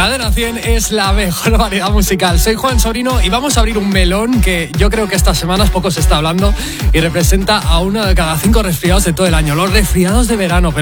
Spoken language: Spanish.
Cadena 100 es la mejor variedad musical. Soy Juan Sorino y vamos a abrir un melón que yo creo que estas semanas poco se está hablando y representa a uno de cada 5 resfriados de todo el año. Los resfriados de verano.